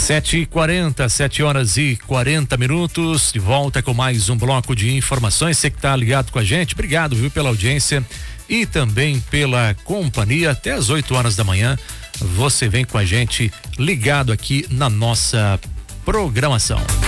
7h40, 7h40, de volta com mais um bloco de informações. Você que tá ligado com a gente, obrigado, viu, pela audiência e também pela companhia. Até às 8h da manhã, você vem com a gente ligado aqui na nossa programação.